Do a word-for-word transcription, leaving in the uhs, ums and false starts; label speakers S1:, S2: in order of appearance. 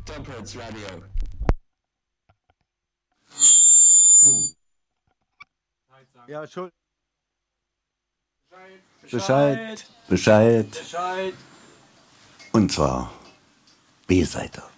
S1: Temperance Radio.
S2: Ja, Entschuldigung.
S3: Bescheid, Bescheid.
S2: Bescheid.
S3: Und zwar B-Seite.